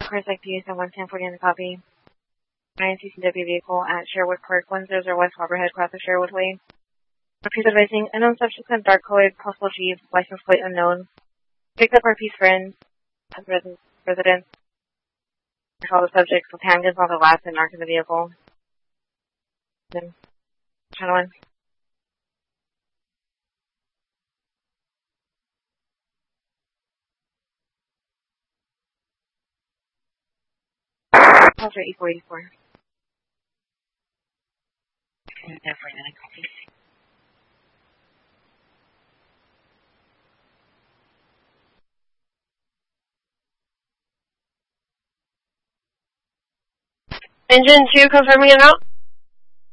Chris XP, 11040 on the copy. 9 CCW vehicle at Sherwood Park, 100 West Harborhead, cross of Sherwood Way. Please advising, unknown subsequent dark colored, possible Jeep, license plate unknown. Picked up our peace friend, resident. All the subjects with handguns on the lap and narc in the vehicle. Then, channel 1. Officer E484. Definitely, copy. Engine 2 confirming it out.